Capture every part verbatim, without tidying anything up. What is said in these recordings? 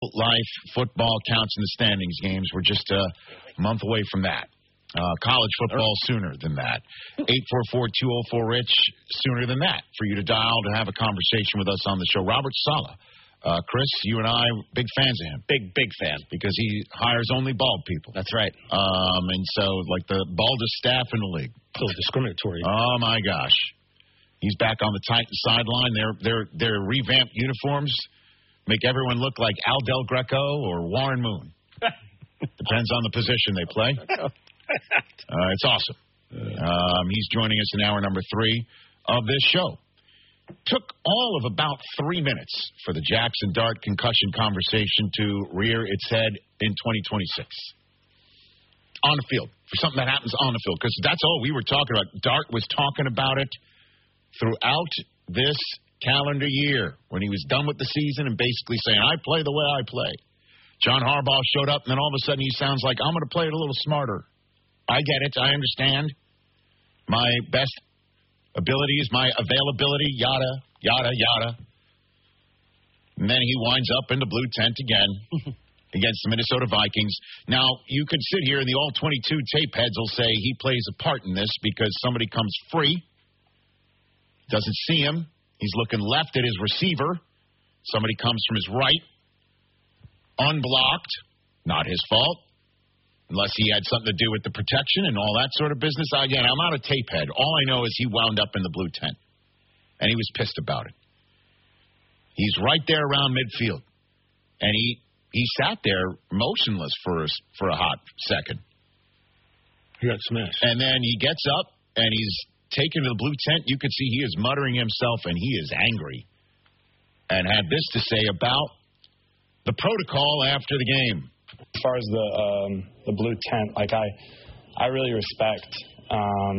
Life football counts in the standings games. We're just a month away from that. Uh, college football sooner than that. eight four four, two oh four, RICH sooner than that for you to dial to have a conversation with us on the show. Robert Saleh. Uh, Chris, you and I, big fans of him. Big, big fan. Because he hires only bald people. That's right. Um, and so, like the baldest staff in the league. So discriminatory. Oh, my gosh. He's back on the Titan sideline. Their, their, their revamped uniforms make everyone look like Al Del Greco or Warren Moon. Depends on the position they play. Uh, it's awesome. Um, he's joining us in hour number three of this show. Took all of about three minutes for the Jackson Dart concussion conversation to rear its head in twenty twenty-six. On the field. For something that happens on the field. Because that's all we were talking about. Dart was talking about it throughout this calendar year when he was done with the season and basically saying, I play the way I play. John Harbaugh showed up, and then all of a sudden he sounds like, I'm going to play it a little smarter. I get it. I understand. My best abilities, my availability, yada, yada, yada. And then he winds up in the blue tent again against the Minnesota Vikings. Now, you could sit here and the all twenty-two tape heads will say he plays a part in this because somebody comes free, doesn't see him. He's looking left at his receiver. Somebody comes from his right, unblocked, not his fault. Unless he had something to do with the protection and all that sort of business. Again, I'm not a tape head. All I know is he wound up in the blue tent. And he was pissed about it. He's right there around midfield. And he, he sat there motionless for a, for a hot second. He got smashed. And then he gets up and he's taken to the blue tent. You could see he is muttering himself and he is angry. And had this to say about the protocol after the game. As far as the um, the blue tent, like I, I really respect um,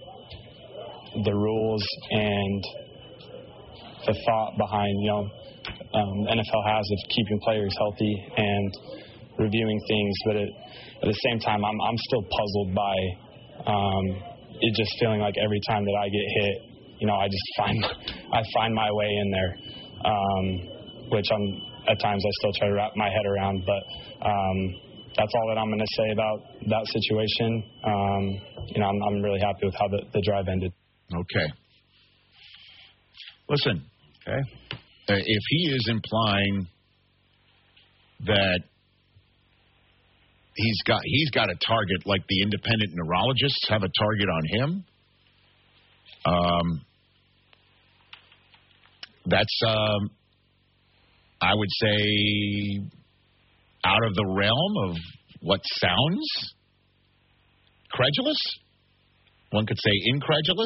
the rules and the thought behind, you know, um, the N F L has of keeping players healthy and reviewing things. But it, at the same time, I'm I'm still puzzled by um, it just feeling like every time that I get hit, you know, I just find I find my way in there, um, which I'm. At times I still try to wrap my head around, but um, that's all that I'm going to say about that situation. Um, you know, I'm, I'm really happy with how the, the drive ended. Okay. Listen, okay. Uh, if he is implying that he's got he's got a target like the independent neurologists have a target on him, um, that's. Um, I would say out of the realm of what sounds credulous. One could say incredulous.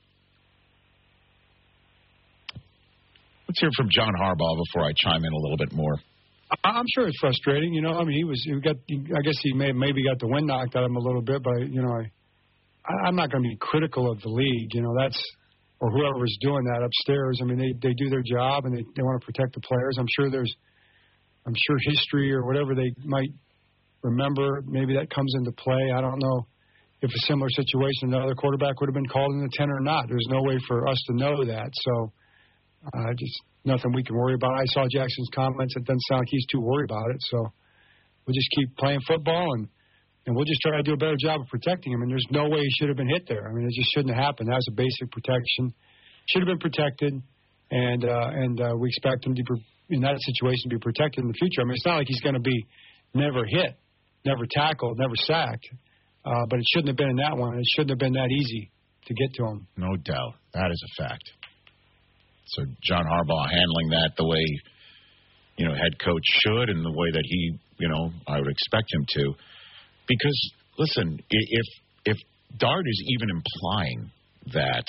Let's hear from John Harbaugh before I chime in a little bit more. I'm sure it's frustrating. You know, I mean, he was, he got, I guess he may maybe got the wind knocked out of him a little bit, but, you know, I, I'm not going to be critical of the league. You know, that's, or whoever's doing that upstairs. I mean, they, they do their job, and they, they want to protect the players. I'm sure there's, I'm sure history or whatever they might remember, maybe that comes into play. I don't know if a similar situation, the other quarterback would have been called in the ten or not. There's no way for us to know that. So uh, just nothing we can worry about. I saw Jackson's comments. It doesn't sound like he's too worried about it. So we'll just keep playing football, and, and we'll just try to do a better job of protecting him. And there's no way he should have been hit there. I mean, it just shouldn't have happened. That was a basic protection. Should have been protected, and uh, and uh, we expect him to, in that situation, to be protected in the future. I mean, it's not like he's going to be never hit, never tackled, never sacked. Uh, but it shouldn't have been in that one. It shouldn't have been that easy to get to him. No doubt. That is a fact. So John Harbaugh handling that the way, you know, head coach should, and the way that he, you know, I would expect him to. Because, listen, if if Dart is even implying that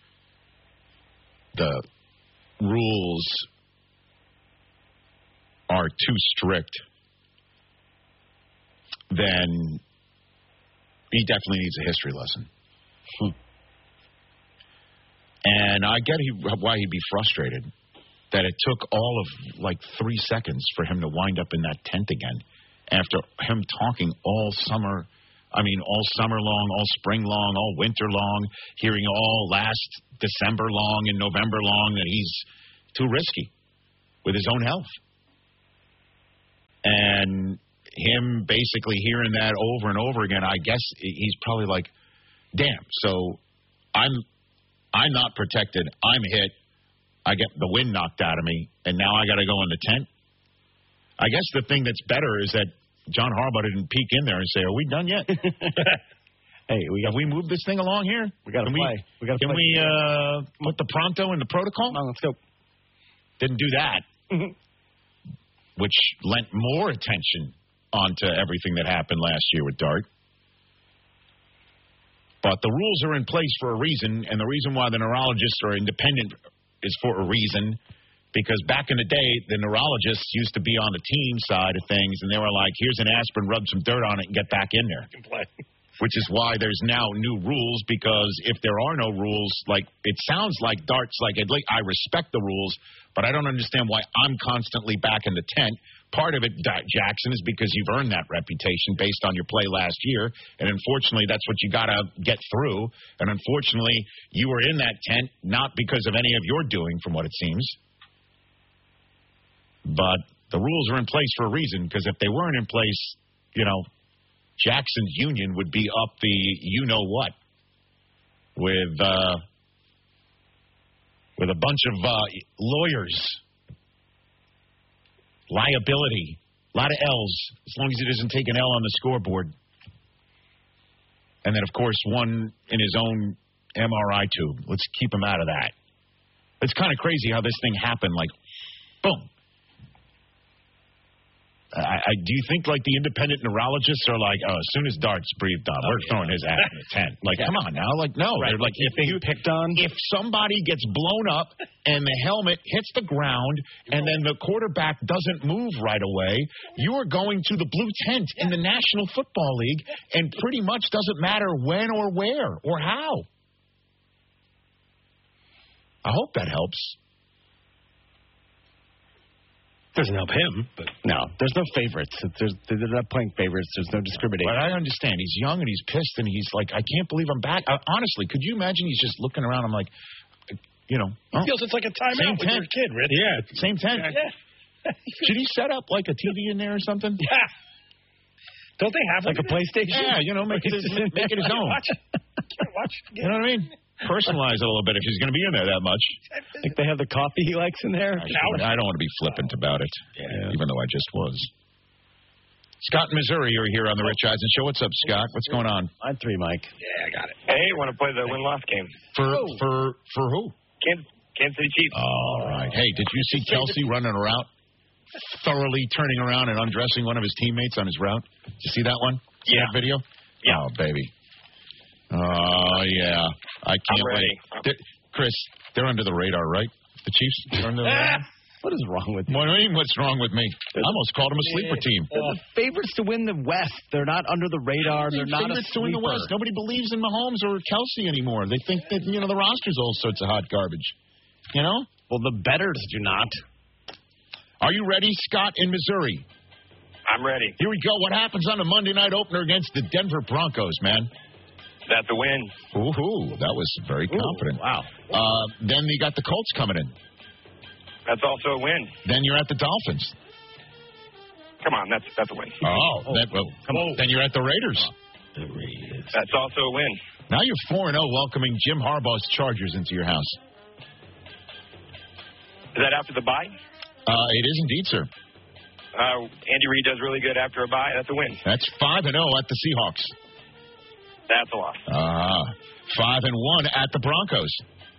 the rules are too strict, then he definitely needs a history lesson. Hmm. And I get he, why he'd be frustrated, that it took all of, like, three seconds for him to wind up in that tent again after him talking all summer, I mean, all summer long, all spring long, all winter long, hearing all last December long and November long that he's too risky with his own health. him basically hearing that over and over again, I guess he's probably like, damn, so I'm I'm not protected. I'm hit. I get the wind knocked out of me, and now I got to go in the tent. I guess the thing that's better is that John Harbaugh didn't peek in there and say, are we done yet? Hey, we got, Have we moved this thing along here? We got to Can play. We, We got to can play. we uh, put the pronto in the protocol? Come on, let's go. Didn't do that, which lent more attention onto everything that happened last year with Dart. But the rules are in place for a reason, and the reason why the neurologists are independent is for a reason. Because back in the day, the neurologists used to be on the team side of things, and they were like, here's an aspirin, rub some dirt on it, and get back in there. Which is why there's now new rules, because if there are no rules, like, it sounds like Dart's like, I respect the rules, but I don't understand why I'm constantly back in the tent. Part of it, Jackson, is because you've earned that reputation based on your play last year, and unfortunately, that's what you got to get through. And unfortunately, you were in that tent not because of any of your doing, from what it seems. But the rules are in place for a reason, because if they weren't in place, you know, Jackson's Union would be up the you-know-what with uh, with a bunch of uh, lawyers, liability, a lot of L's, as long as he doesn't take an L on the scoreboard. And then, of course, one in his own M R I tube. Let's keep him out of that. It's kind of crazy how this thing happened, like, boom. I, I, do you think, like, the independent neurologists are like, oh, as soon as Dart's breathed on, we're throwing his ass in the tent? Like, yeah. Come on now. Like, no. Right. They're like, if you you picked on, if somebody gets blown up and the helmet hits the ground and then the quarterback doesn't move right away, you are going to the blue tent in the National Football League, and pretty much doesn't matter when or where or how. I hope that helps. Doesn't help him, but no, there's no favorites. There's, they're not playing favorites. There's no discrimination. But I understand. He's young and he's pissed, and he's like, I can't believe I'm back. I, honestly, could you imagine he's just looking around? I'm like, you know. He feels it's like a timeout with your kid, Rich. Yeah, same tent. Yeah. Should he set up like a T V in there or something? Yeah. Don't they have like a PlayStation? Yeah, you know, make it his, make it his own. Watch it. Watch it. You know what I mean? Personalize it a little bit if he's going to be in there that much. I think they have the coffee he likes in there. I, I don't want to be flippant about it, yeah. even though I just was. Scott in Missouri, you're here on the Rich Eisen Show. What's up, Scott? What's going on? Line three, Mike. Yeah, I got it. Hey, want to play the win-loss game? For oh. for for who? Kansas, Kansas City Chiefs. All right. Hey, did you see Kelsey running a route, thoroughly turning around and undressing one of his teammates on his route? Did you see that one? See yeah. that video? Yeah. Oh, baby. Oh, yeah. I can't I'm ready. wait. They're, Chris, they're under the radar, right? The Chiefs are under the radar? What is wrong with you? What do you mean, what's wrong with me? I almost called them a sleeper team. They're the favorites to win the West. They're not under the radar. They're not a favorites to win the West. Nobody believes in Mahomes or Kelsey anymore. They think that, you know, the roster's all sorts of hot garbage. You know? Well, the bettors do not. Are you ready, Scott, in Missouri? I'm ready. Here we go. What happens on the Monday night opener against the Denver Broncos, man? That's a win. Ooh, that was very confident. Ooh, wow. Uh, then you got the Colts coming in. That's also a win. Then you're at the Dolphins. Come on, that's that's a win. Oh, oh that, well, come on. Then you're at the Raiders. The Raiders. That's also a win. Now you're four and oh welcoming Jim Harbaugh's Chargers into your house. Is that after the bye? Uh, it is indeed, sir. Uh, Andy Reid does really good after a bye. That's a win. That's five and oh at the Seahawks. That's a loss. Ah, five and one at the Broncos.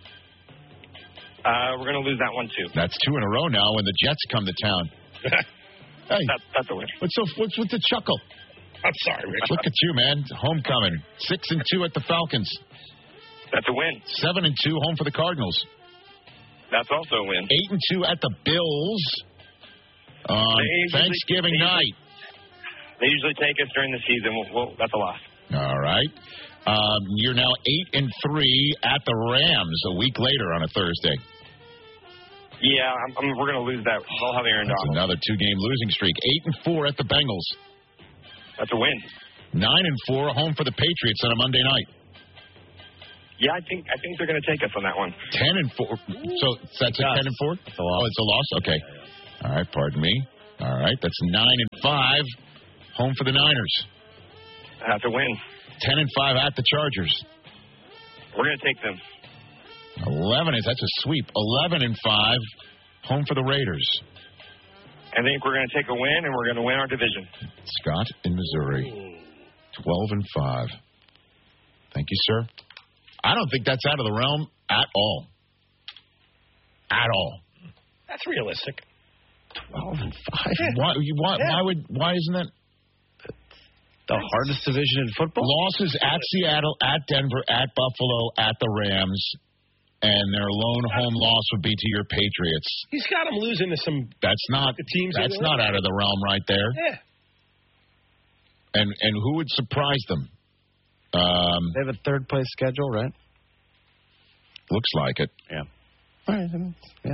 Uh, we're going to lose that one, too. That's two in a row now when the Jets come to town. Hey, that's, that's a win. What's, so, what's with the chuckle? I'm sorry, Rich. Look at you, man. Homecoming. Six and two at the Falcons. That's a win. Seven and two home for the Cardinals. That's also a win. Eight and two at the Bills on usually, Thanksgiving they night. Usually, they usually take us during the season. Well, well that's a loss. All right. Um, you're now eight and three at the Rams a week later on a Thursday. Yeah, I'm, I'm, we're going to lose that. I'll have Aaron That's Donald. another two-game losing streak. Eight and four at the Bengals. That's a win. Nine and four home for the Patriots on a Monday night. Yeah, I think I think they're going to take us on that one. Ten and four. So that's a yes. ten and four. It's a loss. Oh, it's a loss. Okay. All right. Pardon me. All right. That's nine and five home for the Niners. Have to win. ten and five at the Chargers. We're going to take them. eleven is that's a sweep. eleven and five, home for the Raiders. I think we're going to take a win, and we're going to win our division. Scott in Missouri, twelve and five. Thank you, sir. I don't think that's out of the realm at all. At all. That's realistic. twelve and five. Why? You, why, Yeah. why would? Why isn't that? The hardest division in football. Losses at Seattle, at Denver, at Buffalo, at the Rams, and their lone home loss would be to your Patriots. He's got them losing to some. That's not. The teams That's are not out of the realm right there. Yeah. And and who would surprise them? Um, They have a third place schedule, right? looks like it. Yeah. All right. I mean, yeah.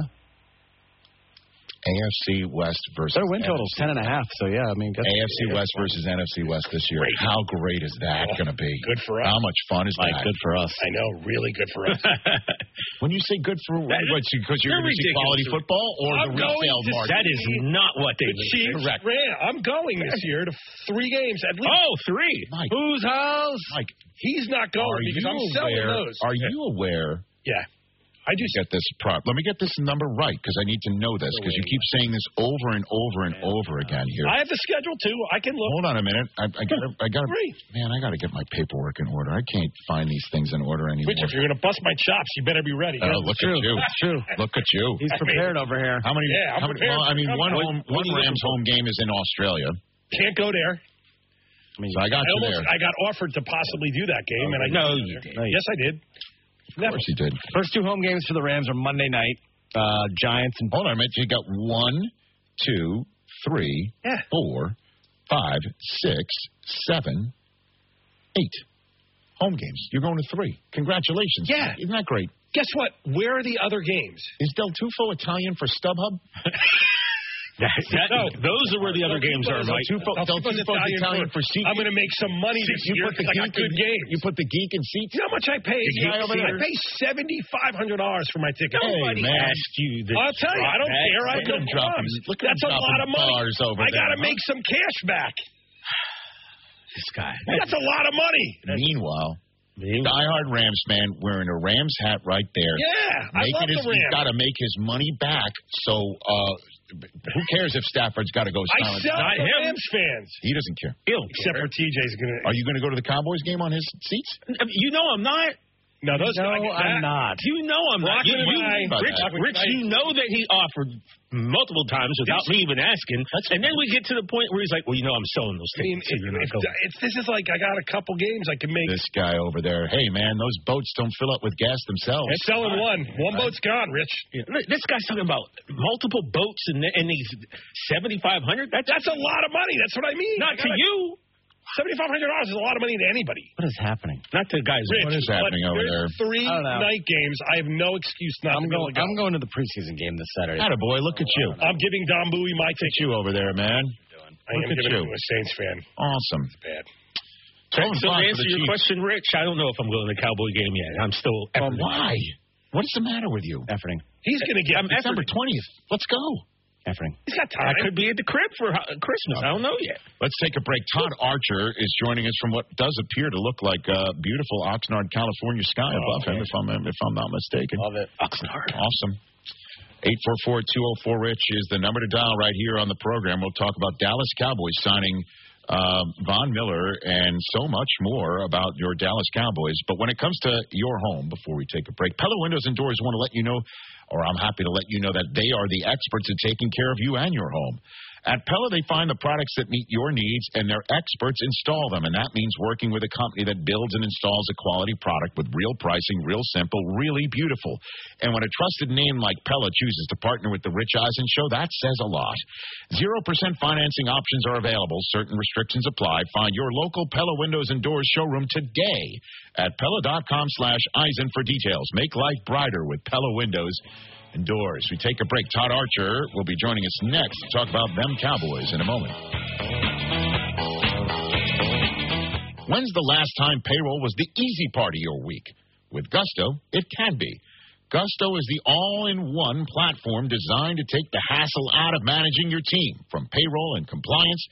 A F C West versus Their win N F C. total's ten and a half. So yeah, I mean, A F C West versus N F C West this year. Great. How great is that Oh, going to be? good for us. How much fun is like that? good for us. I know, really good for us. When you say good for what? Because you're They're going to see ridiculous. quality football or I'm the going resale to market? That is not what they The mean. Chiefs Correct. ran. I'm going this year to three games at least. Oh, three. Mike, Whose house? Mike, He's not going are because you I'm selling aware? those. Are you aware? Yeah. I do. Get this prop. Let me get this number right because I need to know this because you keep saying this over and over and over again here. I have the schedule too. I can look. Hold on a minute. I, I got. I got. Three. Man, I got to get my paperwork in order. I can't find these things in order anymore. Rich, if you're going to bust my chops, you better be ready. Oh, look at you! That's true. Look at you! He's prepared over here. How many? Yeah, I'm how many? prepared. Well, I mean, I'm- one I'm- home, what one are you Rams looking home game is in Australia, Can't go there. I mean, so I got I you almost there. I got offered to possibly do that game, and I No, didn't. you did. No, you Yes, I did. Of course you did. First two home games for the Rams are Monday night. Uh, Giants and Hold on a minute. You got one, two, three, Yeah. four, five, six, seven, eight home games. You're going to three. Congratulations! Yeah. Isn't that great? Guess what? Where are the other games? Is Del Tufo Italian for StubHub? That, that, No. Those are where the other games are, Del Mike. Tufo, Del Del Tufo's Tufo's Italian Italian for- for seats. I'm going to make some money this You year put the because I got geek good in, games. You put the geek in seats. You know how much I pay? The guy over I there. pay seventy-five hundred dollars for my ticket. Hey, man. Asked you the I'll tell you, I don't drop care. I back. Look at don't him dropping. care. Look at That's him a lot dropping of money. bars over I there, got to huh? make some cash back. This guy. That's a lot of money. Meanwhile, Me? diehard Rams fan wearing a Rams hat right there. Yeah, I Making love his, the he's Rams. got to make his money back. So uh, who cares if Stafford's got to go I silent? sell Not to him. Rams fans. He doesn't care. Ill. Except for T J's going to. Are you going to go to the Cowboys game on his seats? You know I'm not. No, those no, I get I'm that. not. You know I'm not. Rocket You, you, and I- Rich, Rocket Rich, and I- you know that he offered multiple times without me even asking. And then we get to the point where he's like, well, you know I'm selling those I mean, tickets. so it, you're not it's, going. it's, this is like I got a couple games I can make. This guy over there. Hey, man, those boats don't fill up with gas themselves. I'm selling one. One boat's gone, Rich. This guy's talking about multiple boats and and these seventy-five hundred. That's That's a lot of money. That's what I mean. not to I gotta- you. seventy-five hundred dollars is a lot of money to anybody. What is happening? Not to guys. Rich, What is happening but over there's there? Three I don't know. night games. I have no excuse not I'm to be going. able to go. I'm going to the preseason game this Saturday. Attaboy, look at you. I'm giving Don Bowie my Look at ticket. you over there, man. I Look am at giving you. it to a Saints fan. Awesome. Bad. twelve and So to five for answer the your Chiefs. question, Rich, I don't know if I'm going to the Cowboy game yet. I'm still. Well, why? What is the matter with you? Efforting. He's going to get. I'm December twentieth. Let's go. Efforting. He's got I time. could be at the crib for uh, Christmas. I don't know yet. Let's take a break. Todd Archer is joining us from what does appear to look like uh, beautiful Oxnard, California sky above him, if I'm if I'm not mistaken. Love it. Oxnard. Awesome. eight four four, two oh four, RICH is the number to dial right here on the program. We'll talk about Dallas Cowboys signing uh, Von Miller and so much more about your Dallas Cowboys. But when it comes to your home, before we take a break, Pella Windows and Doors want to let you know, or I'm happy to let you know, that they are the experts at taking care of you and your home. At Pella, they find the products that meet your needs, and their experts install them. And that means working with a company that builds and installs a quality product with real pricing, real simple, really beautiful. And when a trusted name like Pella chooses to partner with the Rich Eisen Show, that says a lot. Zero percent financing options are available. Certain restrictions apply. Find your local Pella Windows and Doors showroom today at Pella.com slash Eisen for details. Make life brighter with Pella Windows and Doors. We take a break. Todd Archer will be joining us next to talk about them Cowboys in a moment. When's the last time payroll was the easy part of your week? With Gusto, it can be. Gusto is the all-in-one platform designed to take the hassle out of managing your team. From payroll and compliance